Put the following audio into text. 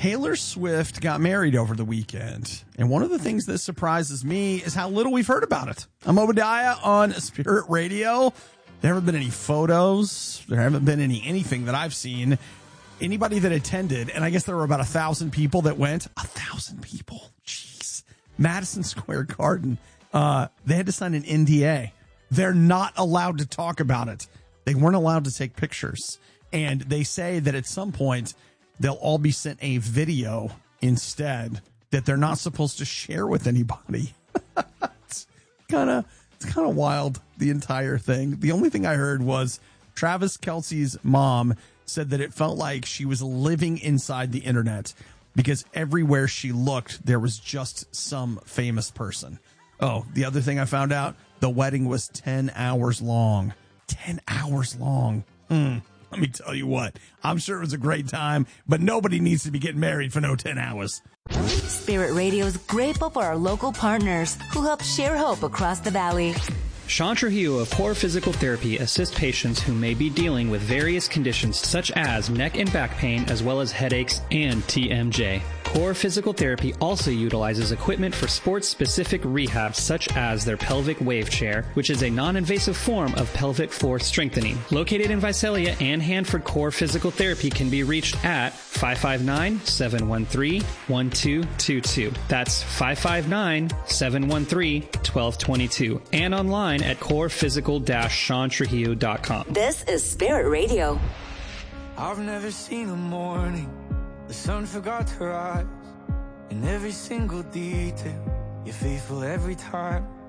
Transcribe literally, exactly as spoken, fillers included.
Taylor Swift got married over the weekend, and one of the things that surprises me is how little we've heard about it. I'm Obadiah on Spirit Radio. There haven't been any photos. There haven't been any anything that I've seen. Anybody that attended, and I guess there were about a thousand people that went. A thousand people. Jeez. Madison Square Garden. Uh, they had to sign an N D A. They're not allowed to talk about it. They weren't allowed to take pictures. And they say that at some point, they'll all be sent a video instead that they're not supposed to share with anybody. It's kind of it's kind of wild, the entire thing. The only thing I heard was Travis Kelce's mom said that it felt like she was living inside the internet because everywhere she looked, there was just some famous person. Oh, the other thing I found out, the wedding was ten hours long. ten hours long. Mm. Let me tell you what, I'm sure it was a great time, but nobody needs to be getting married for no ten hours. Spirit Radio is grateful for our local partners who help share hope across the valley. Sean Trujillo of Core Physical Therapy assists patients who may be dealing with various conditions such as neck and back pain, as well as headaches and T M J. Core Physical Therapy also utilizes equipment for sports-specific rehab, such as their pelvic wave chair, which is a non-invasive form of pelvic floor strengthening. Located in Visalia and Hanford, Core Physical Therapy can be reached at five five nine, seven one three, one two two two. That's five five nine, seven one three, one two two two. And online at core physical dash sean trujillo dot com. This is Spirit Radio. I've never seen a morning the sun forgot to rise. In every single detail, you're faithful every time.